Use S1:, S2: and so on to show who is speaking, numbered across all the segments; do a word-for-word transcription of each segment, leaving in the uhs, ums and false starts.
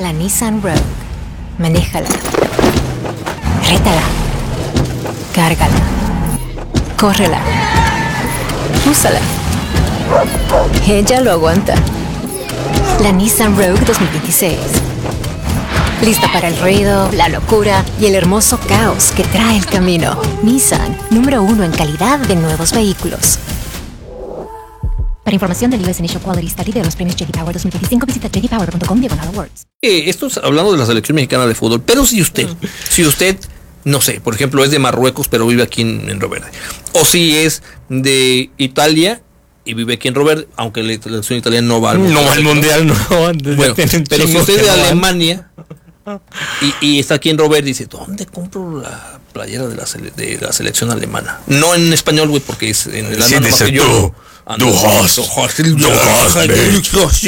S1: la Nissan Rogue. Manéjala. Rétala. Cárgala. Córrela. Úsala. Ella lo aguanta. La Nissan Rogue dos mil veintiséis. Lista para el ruido, la locura y el hermoso caos que trae el camino. Nissan, número uno en calidad de nuevos vehículos. Para información del U S Initial Quality Study de los premios J D Power dos mil veinticinco, visita j d power punto com diagonal awards.
S2: Eh, esto es hablando de la selección mexicana de fútbol, pero si usted, si usted, no sé, por ejemplo, es de Marruecos, pero vive aquí en, en Río Verde, o si es de Italia y vive aquí en Río Verde, aunque la selección italiana no va al mundial.
S3: No va al mundial, no.
S2: Bueno, pero si usted es de Alemania y, y está aquí en Río Verde, dice, ¿dónde compro la playera de la, sele, de la selección alemana? No en español, güey, porque es en el
S3: sí, dice tú, yo, du hast, du hast, du hast,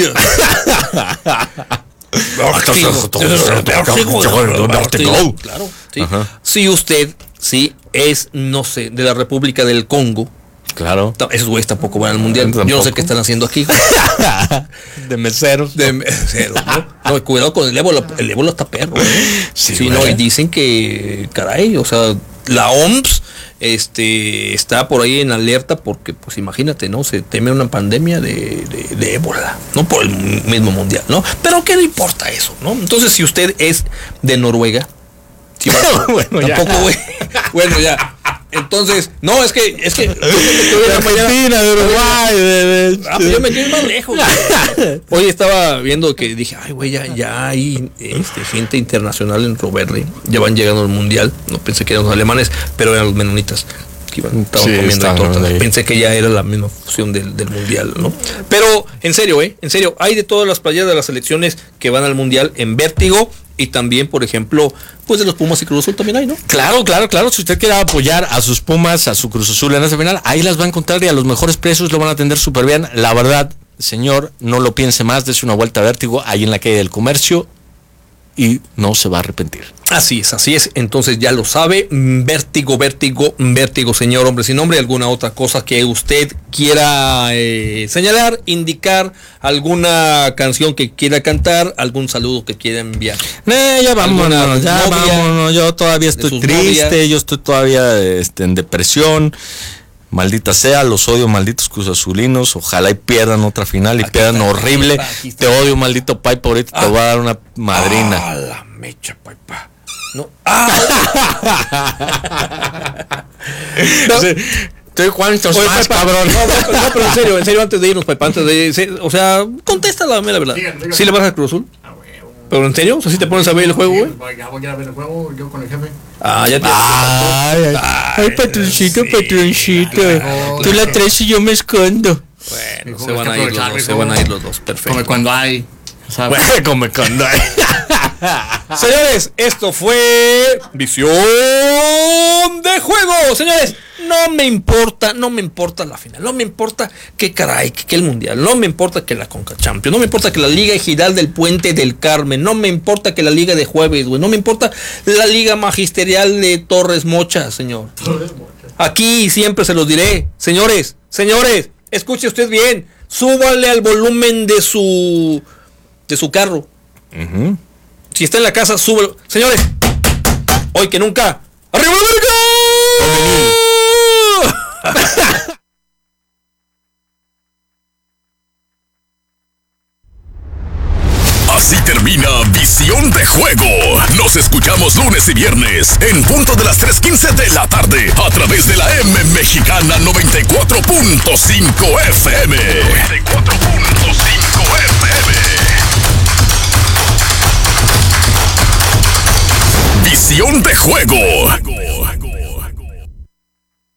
S2: claro, sí. Si usted, sí, es, no sé, de la República del Congo,
S3: claro,
S2: esos güeyes tampoco van al mundial. ¿Tampoco? Yo no sé qué están haciendo aquí.
S3: De meseros.
S2: De meseros, ¿no? No, cuidado con el ébola. El ébola está perro, ¿eh?
S3: Sí,
S2: sí, no, y dicen que, caray, o sea, la O M S este, está por ahí en alerta porque, pues imagínate, ¿no? Se teme una pandemia de, de, de ébola, no por el mismo mundial, ¿no? Pero ¿qué le importa eso, no? Entonces, si usted es de Noruega, si va, bueno, tampoco, güey. Bueno, ya. Entonces, no, es que, es que,
S3: de Argentina, de Uruguay, de, de,
S2: ah, pues yo me quedé más lejos. Hoy estaba viendo que dije, ay, güey, ya, ya hay este, gente internacional en Río Verde, ya van llegando al mundial. No pensé que eran los alemanes, pero eran los menonitas que iban, estaban sí, comiendo estaban tortas. Ahí. Pensé que ya era la misma fusión del, del mundial, ¿no? Pero, en serio, eh, en serio, hay de todas las playas de las selecciones que van al mundial en Vértigo. Y también, por ejemplo, pues de los Pumas y Cruz Azul también hay, ¿no?
S3: Claro, claro, claro. Si usted quiere apoyar a sus Pumas, a su Cruz Azul en esa final, ahí las va a encontrar y a los mejores precios lo van a atender súper bien. La verdad, señor, no lo piense más, dése una vuelta a Vértigo ahí en la calle del Comercio y no se va a arrepentir.
S2: Así es, así es. Entonces ya lo sabe. Vértigo, Vértigo, Vértigo, señor hombre sin nombre. ¿Alguna otra cosa que usted quiera eh, señalar, indicar, alguna canción que quiera cantar, algún saludo que quiera enviar?
S3: Eh, ya vámonos, ya vámonos. Yo todavía estoy triste, novias. Yo estoy todavía este, en depresión. Maldita sea, los odio, malditos Cruz Azulinos. Ojalá y pierdan otra final y aquí pierdan está, horrible. Está, está. Te odio, maldito Paipa. Ahorita ah. te voy a dar una madrina.
S2: Ah, la mecha, Paipa. No. ¡Ah!
S3: No. Sí. Estoy cuántos Oye, más, Paipa, cabrón.
S2: No, no, no, pero en serio, en serio, antes de irnos, Paipa, antes de ir, o sea, contesta la verdad. Díganme, díganme. ¿Sí le vas a Cruz Azul? Ah, bueno. ¿Pero en serio? O sea, ¿sí te pones a ver el juego, güey?
S4: Ya voy a ver el juego, yo con el jefe.
S2: Ah, ya te.
S3: Ay, ay, ay, ay patroncito, sí, patroncito. Claro, tú la traes y yo me escondo.
S2: Bueno, se van a ir los dos, se van a ir los dos, perfecto.
S4: Como cuando hay.
S3: ¿Sabes? Como cuando hay.
S2: Señores, esto fue Visión de Juego. Señores, no me importa, no me importa la final, no me importa que caray, que, que el mundial, no me importa que la Conca Champions, no me importa que la Liga Ejidal del Puente del Carmen, no me importa que la Liga de Jueves, güey, no me importa la Liga Magisterial de Torres Mocha, señor. Aquí siempre se los diré, señores, señores, escuche usted bien, súbale al volumen de su de su carro. Uh-huh. Si está en la casa, súbelo. Señores, hoy que nunca, ¡arriba América!
S5: Así termina Visión de Juego. Nos escuchamos lunes y viernes en punto de las tres quince de la tarde a través de la M Mexicana noventa y cuatro punto cinco F M. noventa y cuatro punto cinco F M. Visión de Juego.